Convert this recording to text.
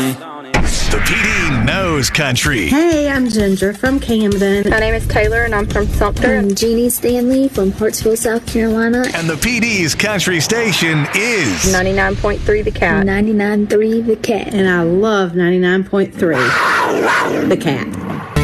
The PD knows country. Hey, I'm Ginger from Camden. My name is Taylor, and I'm from Sumter. I'm Jeannie Stanley from Hartsville, South Carolina. And the PD's country station is 99.3 The Cat. 99.3 The Cat. And I love 99.3 The Cat.